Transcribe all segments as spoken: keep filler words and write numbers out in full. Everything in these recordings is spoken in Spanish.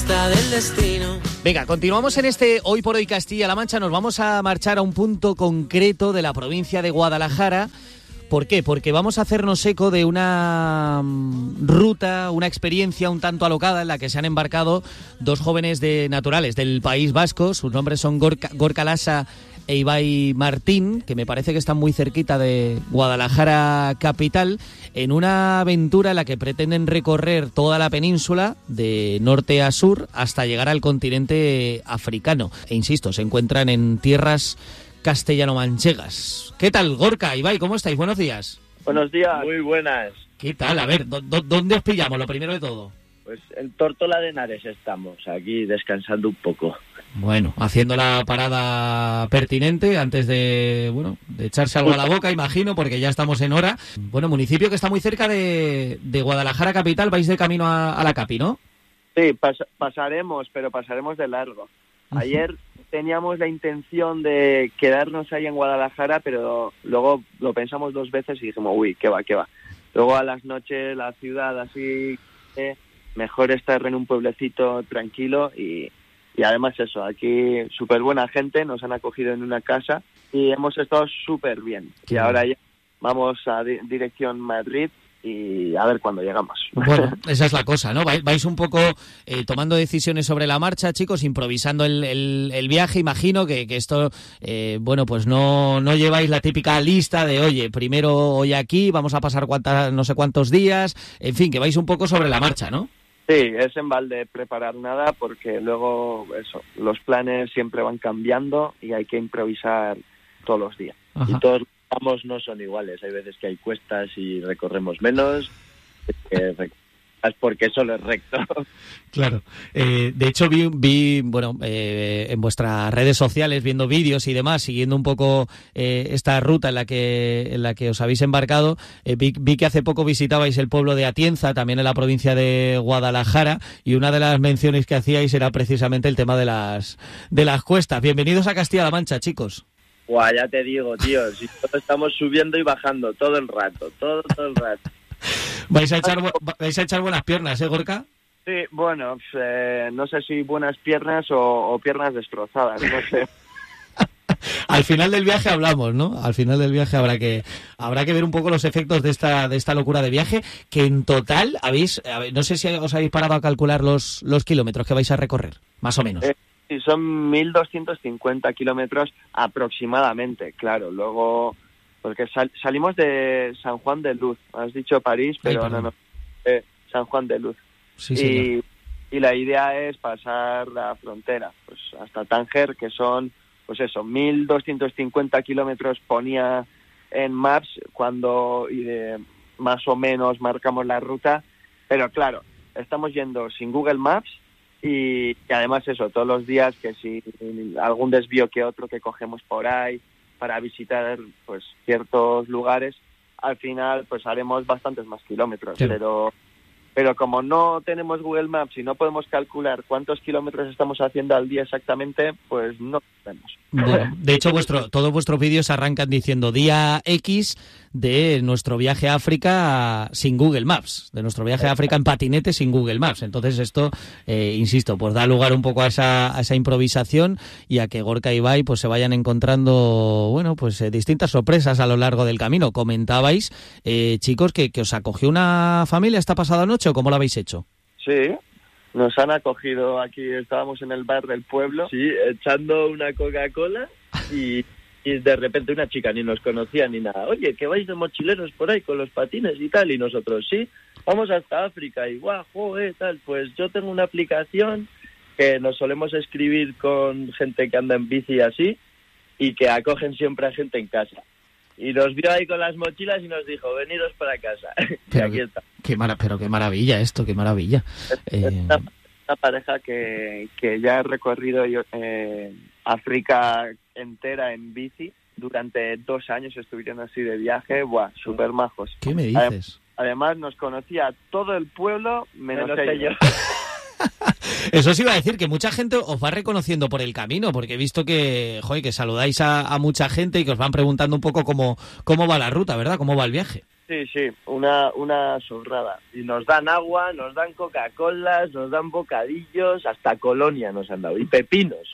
fiesta del destino. Venga, continuamos en este Hoy por Hoy Castilla-La Mancha. Nos vamos a marchar a un punto concreto de la provincia de Guadalajara. ¿Por qué? Porque vamos a hacernos eco de una ruta, una experiencia un tanto alocada en la que se han embarcado dos jóvenes de naturales del País Vasco. Sus nombres son Gorka, Gorka Lasa e Ibai Martín, que me parece que están muy cerquita de Guadalajara capital, en una aventura en la que pretenden recorrer toda la península de norte a sur hasta llegar al continente africano. E insisto, se encuentran en tierras castellano-manchegas. ¿Qué tal, Gorka, Ibai? ¿Cómo estáis? Buenos días. Buenos días. Muy buenas. ¿Qué tal? A ver, ¿dónde os pillamos, lo primero de todo? Pues en Tórtola de Henares estamos, aquí descansando un poco. Bueno, haciendo la parada pertinente antes de, bueno, de echarse algo a la boca, imagino, porque ya estamos en hora. Bueno, municipio que está muy cerca de, de Guadalajara capital, vais de camino a, a la Capi, ¿no? Sí, pas, pasaremos, pero pasaremos de largo. Ayer teníamos la intención de quedarnos ahí en Guadalajara, pero luego lo pensamos dos veces y dijimos, uy, qué va, qué va. Luego a las noches la ciudad así, eh, mejor estar en un pueblecito tranquilo y, y además eso, aquí súper buena gente, nos han acogido en una casa y hemos estado súper bien. Y ahora ya vamos a di- dirección Madrid y a ver cuándo llegamos. Bueno, esa es la cosa, ¿no? Vais, vais un poco eh, tomando decisiones sobre la marcha, chicos, improvisando el, el, el viaje. Imagino que, que esto, eh, bueno, pues no, no lleváis la típica lista de, oye, primero hoy aquí, vamos a pasar cuántas, no sé cuántos días, en fin, que vais un poco sobre la marcha, ¿no? Sí, es en balde preparar nada porque luego, eso, los planes siempre van cambiando y hay que improvisar todos los días. Ajá. Y todos Vamos, no son iguales, hay veces que hay cuestas y recorremos menos, es porque solo es recto. Claro, eh, de hecho vi, vi bueno, eh, en vuestras redes sociales, viendo vídeos y demás, siguiendo un poco eh, esta ruta en la que en la que os habéis embarcado, eh, vi, vi que hace poco visitabais el pueblo de Atienza, también en la provincia de Guadalajara, y una de las menciones que hacíais era precisamente el tema de las de las cuestas. Bienvenidos a Castilla-La Mancha, chicos. Guau, ya te digo, tío, si estamos subiendo y bajando todo el rato, todo, todo el rato. ¿Vais a echar, vais a echar buenas piernas, eh, Gorka? Sí, bueno, eh, no sé si buenas piernas o, o piernas destrozadas, no sé. Al final del viaje hablamos, ¿no? Al final del viaje habrá que habrá que ver un poco los efectos de esta de esta locura de viaje, que en total habéis, no sé si os habéis parado a calcular los, los kilómetros que vais a recorrer, más o menos. Eh, Sí, son mil doscientos cincuenta kilómetros aproximadamente, claro. Luego, porque sal, salimos de San Juan de Luz. Has dicho París, pero Ay, no, no. Eh, San Juan de Luz. Sí, y, y la idea es pasar la frontera, pues hasta Tánger, que son, pues eso, mil doscientos cincuenta kilómetros ponía en Maps cuando y de, más o menos marcamos la ruta. Pero claro, estamos yendo sin Google Maps. Y, y además eso, todos los días que si algún desvío que otro que cogemos por ahí para visitar pues ciertos lugares, al final pues haremos bastantes más kilómetros, sí. pero pero como no tenemos Google Maps y no podemos calcular cuántos kilómetros estamos haciendo al día exactamente, pues no podemos. Bueno, de hecho, vuestro, todos vuestros vídeos arrancan diciendo día X de nuestro viaje a África sin Google Maps, de nuestro viaje a África en patinete sin Google Maps. Entonces esto, eh, insisto, pues da lugar un poco a esa, a esa improvisación y a que Gorka y Ibai pues se vayan encontrando, bueno, pues eh, distintas sorpresas a lo largo del camino. Comentabais, eh, chicos, que, que os acogió una familia esta pasada noche, ¿o cómo lo habéis hecho? Sí. Nos han acogido aquí, estábamos en el bar del pueblo, sí, echando una Coca-Cola y, y de repente una chica ni nos conocía ni nada. Oye, que vais de mochileros por ahí con los patines y tal, y nosotros, sí, vamos hasta África y guau, joder, tal, pues yo tengo una aplicación que nos solemos escribir con gente que anda en bici y así, y que acogen siempre a gente en casa. Y nos vio ahí con las mochilas y nos dijo, veniros para casa. Pero, y aquí está. Qué mara, pero qué maravilla esto, qué maravilla. Es, eh... es una, una pareja que, que ya ha recorrido eh, África entera en bici. Durante dos años estuvieron así de viaje. Buah, súper majos. ¿Qué me dices? Además nos conocía todo el pueblo, menos, menos ellos. Eso sí iba a decir, que mucha gente os va reconociendo por el camino, porque he visto que, joder, que saludáis a, a mucha gente y que os van preguntando un poco cómo, cómo va la ruta, ¿verdad? ¿Cómo va el viaje? Sí, sí, una, una sobrada. Y nos dan agua, nos dan Coca-Colas, nos dan bocadillos, hasta colonia nos han dado. Y pepinos.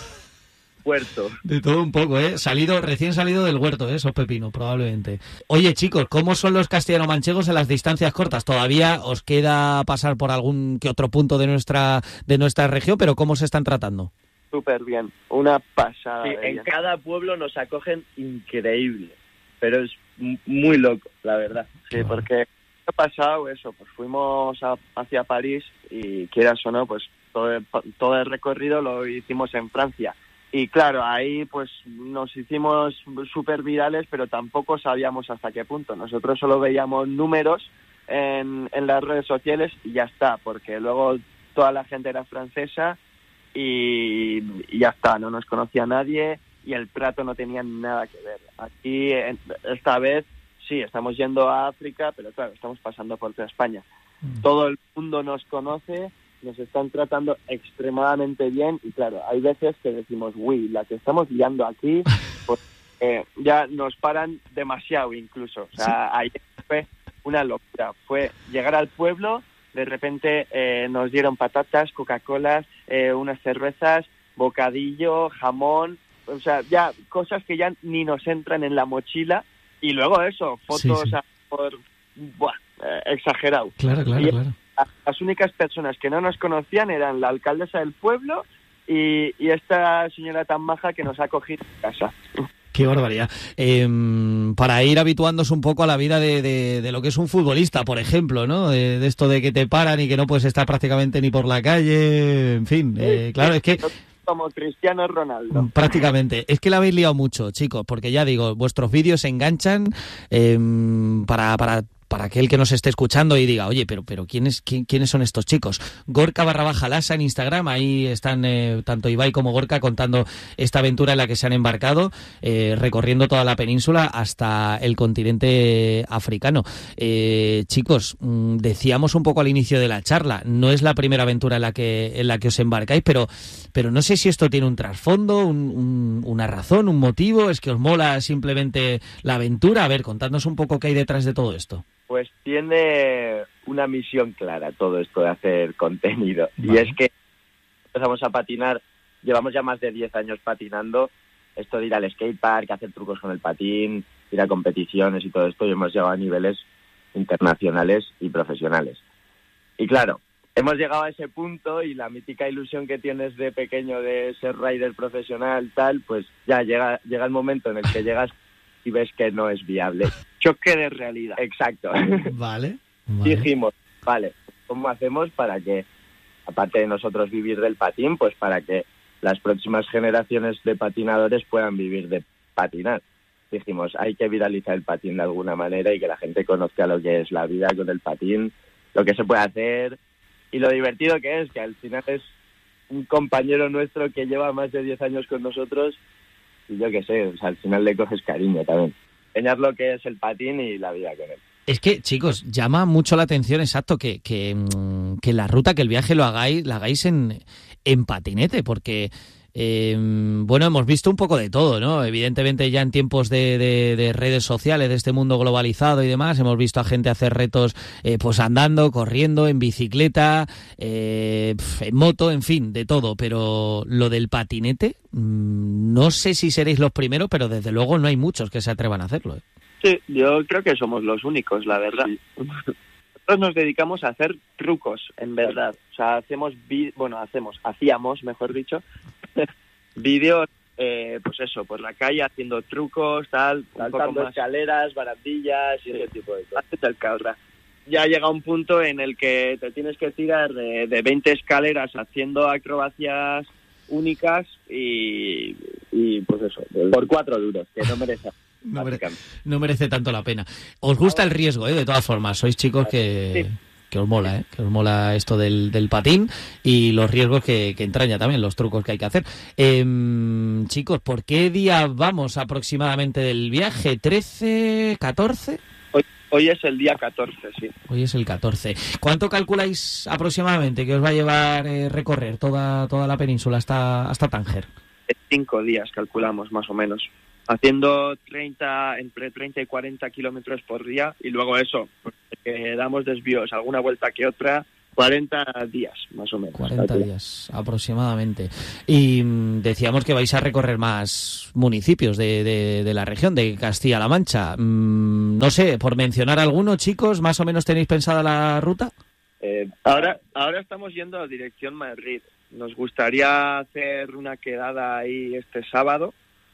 Huerto. De todo un poco, ¿eh? Salido, recién salido del huerto, ¿eh? Esos pepinos, probablemente. Oye, chicos, ¿cómo son los castellano-manchegos en las distancias cortas? Todavía os queda pasar por algún que otro punto de nuestra, de nuestra región, pero ¿cómo se están tratando? Súper bien, una pasada. Sí, en cada pueblo nos acogen increíble, pero es muy loco, la verdad. Sí, porque ha pasado eso, pues fuimos a, hacia París y quieras o no, pues todo el, todo el recorrido lo hicimos en Francia. Y claro, ahí pues nos hicimos súper virales, pero tampoco sabíamos hasta qué punto. Nosotros solo veíamos números en, en las redes sociales y ya está, porque luego toda la gente era francesa y, y ya está, no nos conocía nadie y el plato no tenía nada que ver. Aquí, en, esta vez, sí, estamos yendo a África, pero claro, estamos pasando por toda España. Mm. Todo el mundo nos conoce, nos están tratando extremadamente bien y claro, hay veces que decimos, uy, la que estamos liando aquí, pues eh, ya nos paran demasiado incluso. O sea, sí. Ayer fue una locura. Fue llegar al pueblo, de repente eh, nos dieron patatas, Coca-Colas, eh, unas cervezas, bocadillo, jamón, o sea, ya cosas que ya ni nos entran en la mochila y luego eso, fotos sí, sí. A, por, buah, eh, exagerado. Claro, claro, y, claro. Las únicas personas que no nos conocían eran la alcaldesa del pueblo y, y esta señora tan maja que nos ha cogido en casa. Qué barbaridad. Eh, para ir habituándose un poco a la vida de, de, de lo que es un futbolista, por ejemplo, ¿no? De, de esto de que te paran y que no puedes estar prácticamente ni por la calle, en fin. Eh, claro, es que... Como Cristiano Ronaldo. Prácticamente. Es que la habéis liado mucho, chicos, porque ya digo, vuestros vídeos se enganchan eh, para... para para aquel que nos esté escuchando y diga, oye, pero pero ¿quiénes, quién, ¿quiénes son estos chicos? Gorka barra baja Lasa en Instagram, ahí están eh, tanto Ibai como Gorka contando esta aventura en la que se han embarcado, eh, recorriendo toda la península hasta el continente africano. Eh, chicos, mmm, decíamos un poco al inicio de la charla, no es la primera aventura en la que en la que os embarcáis, pero, pero no sé si esto tiene un trasfondo, un, un, una razón, un motivo, es que os mola simplemente la aventura. A ver, contadnos un poco qué hay detrás de todo esto. Pues tiene una misión clara todo esto de hacer contenido. Vale. Y es que empezamos a patinar, llevamos ya más de diez años patinando, esto de ir al skatepark, hacer trucos con el patín, ir a competiciones y todo esto, y hemos llegado a niveles internacionales y profesionales. Y claro, hemos llegado a ese punto y la mítica ilusión que tienes de pequeño de ser rider profesional, tal, pues ya llega, llega el momento en el que llegas y ves que no es viable. Choque de realidad. Exacto. Vale, vale. Dijimos, vale, ¿cómo hacemos para que, aparte de nosotros vivir del patín, pues para que las próximas generaciones de patinadores puedan vivir de patinar? Dijimos, hay que viralizar el patín de alguna manera y que la gente conozca lo que es la vida con el patín, lo que se puede hacer y lo divertido que es, que al final es un compañero nuestro que lleva más de diez años con nosotros. Y yo qué sé, o sea, al final le coges cariño también. Enseñar lo que es el patín y la vida con él. Es que, chicos, llama mucho la atención, exacto, que, que, que la ruta, que el viaje lo hagáis, la hagáis en, en patinete, porque... Eh, bueno, hemos visto un poco de todo, ¿no? Evidentemente ya en tiempos de, de, de redes sociales, de este mundo globalizado y demás, hemos visto a gente hacer retos eh, pues andando, corriendo, en bicicleta, eh, en moto, en fin, de todo. Pero lo del patinete, mmm, no sé si seréis los primeros, pero desde luego no hay muchos que se atrevan a hacerlo, ¿eh? Sí, yo creo que somos los únicos, la verdad. Sí. Nosotros nos dedicamos a hacer trucos, en verdad. O sea, hacemos, vi- bueno, hacemos, hacíamos, mejor dicho, vídeos, eh, pues eso, por la calle haciendo trucos, tal, saltando escaleras, barandillas y sí, ese tipo de cosas. Hazte el cabra. Ya llega un punto en el que te tienes que tirar de, de veinte escaleras haciendo acrobacias únicas y, y pues eso, por cuatro duros, que no merece. No, mere- no merece tanto la pena. Os gusta el riesgo, ¿eh? De todas formas, sois chicos que... Sí. Que os mola, ¿eh? Que os mola esto del, del patín y los riesgos que, que entraña también, los trucos que hay que hacer. Eh, chicos, ¿por qué día vamos aproximadamente del viaje? ¿trece, catorce? Hoy, hoy es el día catorce, sí. Hoy es el catorce. ¿Cuánto calculáis aproximadamente que os va a llevar eh, recorrer toda, toda la península hasta, hasta Tánger? Cinco días calculamos, más o menos. haciendo treinta, entre treinta y cuarenta kilómetros por día, y luego eso, porque damos desvíos, alguna vuelta que otra, cuarenta días, más o menos. cuarenta días, aproximadamente. Y mmm, decíamos que vais a recorrer más municipios de, de, de la región, de Castilla-La Mancha. Mm, no sé, por mencionar alguno, chicos, ¿más o menos tenéis pensada la ruta? Eh, ahora, ahora estamos yendo a dirección Madrid. Nos gustaría hacer una quedada ahí este sábado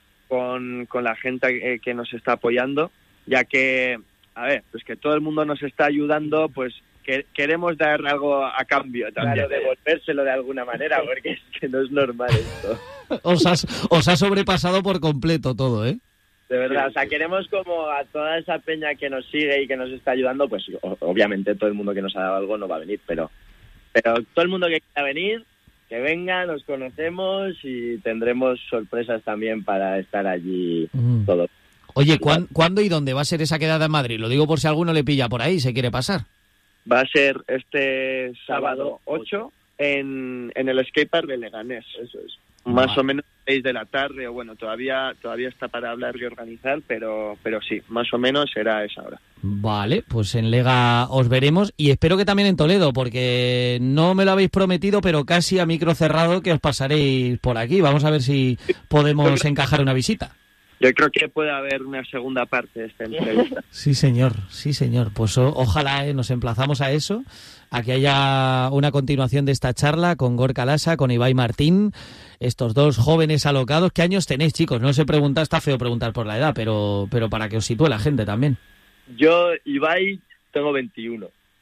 con, con la gente que, que nos está apoyando, ya que, a ver, pues que todo el mundo nos está ayudando, pues que queremos dar algo a cambio también. Claro, devolvérselo de alguna manera, porque es que no es normal esto. Os, has, os ha sobrepasado por completo todo, ¿eh? De verdad, o sea, queremos como a toda esa peña que nos sigue y que nos está ayudando, pues obviamente todo el mundo que nos ha dado algo no va a venir, pero, pero todo el mundo que quiera venir, que venga, nos conocemos y tendremos sorpresas también para estar allí mm. todos. Oye, ¿cuán, ¿cuándo y dónde va a ser esa quedada en Madrid? Lo digo por si alguno le pilla por ahí y se quiere pasar. Va a ser este sábado ocho en, en el skatepark de Leganés. Eso es. Más vale. o menos seis de la tarde, o bueno, todavía todavía está para hablar y organizar, pero pero sí, más o menos será esa hora. Vale, pues en Lega os veremos y espero que también en Toledo, porque no me lo habéis prometido, pero casi a micro cerrado que os pasaréis por aquí. Vamos a ver si podemos encajar una visita. Yo creo que puede haber una segunda parte de esta entrevista. Sí, señor, sí, señor. Pues o, ojalá eh, nos emplazamos a eso, a que haya una continuación de esta charla con Gorka Lasa, con Ibai Martín, estos dos jóvenes alocados. ¿Qué años tenéis, chicos? No sé preguntar, está feo preguntar por la edad, pero, pero para que os sitúe la gente también. Yo, Ibai, tengo veintiuno.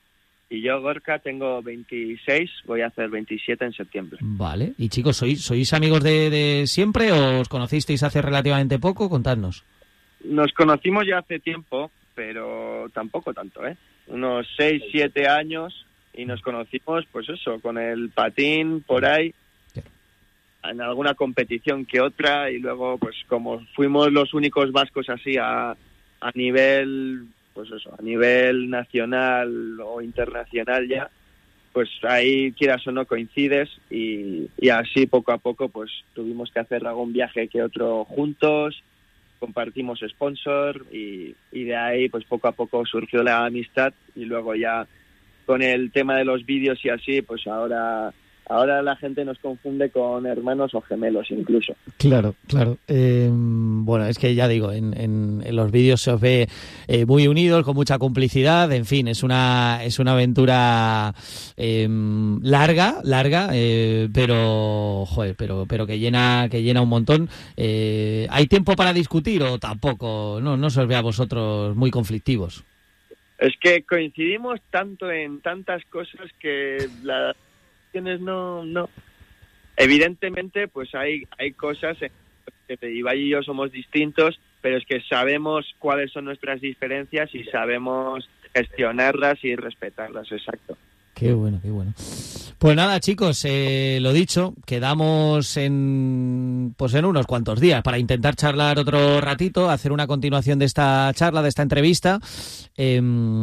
Y yo, Gorka, tengo veintiséis, voy a hacer veintisiete en septiembre. Vale. Y chicos, ¿sois, sois amigos de, de siempre o os conocisteis hace relativamente poco? Contadnos. Nos conocimos ya hace tiempo, pero tampoco tanto, ¿eh? Unos seis, siete años, y nos conocimos, pues eso, con el patín por ahí, en alguna competición que otra, y luego, pues como fuimos los únicos vascos así a, a nivel... pues eso, a nivel nacional o internacional ya, pues ahí quieras o no coincides y, y así poco a poco pues tuvimos que hacer algún viaje que otro juntos, compartimos sponsor y, y de ahí pues poco a poco surgió la amistad y luego ya con el tema de los vídeos y así, pues ahora... Ahora la gente nos confunde con hermanos o gemelos incluso. Claro, claro. Eh, bueno, es que ya digo, en, en, en los vídeos se os ve eh, muy unidos, con mucha complicidad. En fin, es una es una aventura eh, larga, larga, eh, pero joder, pero pero que llena que llena un montón. Eh, ¿Hay tiempo para discutir o tampoco? No, no se os ve a vosotros muy conflictivos. Es que coincidimos tanto en tantas cosas que la no no evidentemente pues hay hay cosas en que Ibai y yo somos distintos, pero es que sabemos cuáles son nuestras diferencias y sabemos gestionarlas y respetarlas. Exacto. Qué bueno, qué bueno. Pues nada, chicos, eh, lo dicho, quedamos en pues en unos cuantos días para intentar charlar otro ratito, hacer una continuación de esta charla, de esta entrevista, eh,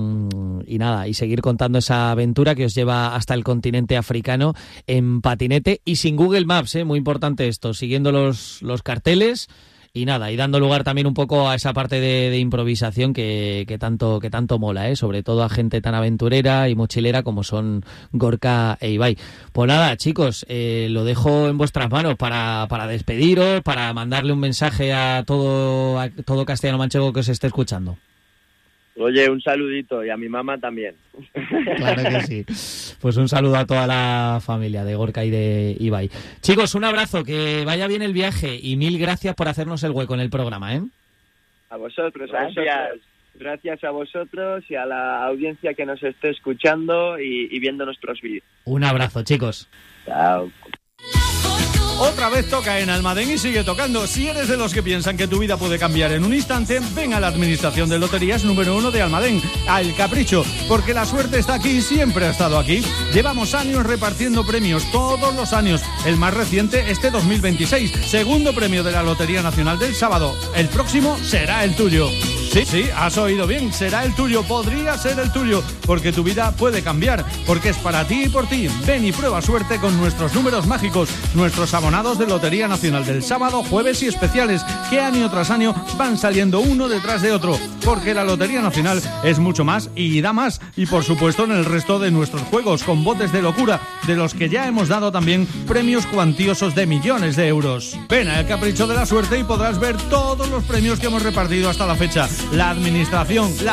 y nada, y seguir contando esa aventura que os lleva hasta el continente africano en patinete y sin Google Maps, eh, muy importante esto, siguiendo los, los carteles. Y nada, y dando lugar también un poco a esa parte de, de improvisación que, que tanto que tanto mola, ¿eh? Sobre todo a gente tan aventurera y mochilera como son Gorka e Ibai. Pues nada, chicos, eh, lo dejo en vuestras manos para, para despediros, para mandarle un mensaje a todo, a todo castellano manchego que os esté escuchando. Oye, un saludito, y a mi mamá también. Claro que sí. Pues un saludo a toda la familia de Gorka y de Ibai. Chicos, un abrazo, que vaya bien el viaje y mil gracias por hacernos el hueco en el programa, ¿eh? A vosotros, a gracias. vosotros. Gracias a vosotros y a la audiencia que nos esté escuchando y, y viendo nuestros vídeos. Un abrazo, chicos. Chao. Otra vez toca en Almadén y sigue tocando. Si eres de los que piensan que tu vida puede cambiar en un instante, ven a la Administración de Loterías número uno de Almadén, a El Capricho, porque la suerte está aquí y siempre ha estado aquí. Llevamos años repartiendo premios, todos los años. El más reciente, este dos mil veintiséis. Segundo premio de la Lotería Nacional del sábado. El próximo será el tuyo. Sí, sí, has oído bien, será el tuyo, podría ser el tuyo, porque tu vida puede cambiar, porque es para ti y por ti. Ven y prueba suerte con nuestros números mágicos, nuestros abonados de Lotería Nacional del sábado, jueves y especiales, que año tras año van saliendo uno detrás de otro, porque la Lotería Nacional es mucho más y da más, y por supuesto en el resto de nuestros juegos, con botes de locura, de los que ya hemos dado también premios cuantiosos de millones de euros. Ven al Capricho de la Suerte y podrás ver todos los premios que hemos repartido hasta la fecha. La administración, la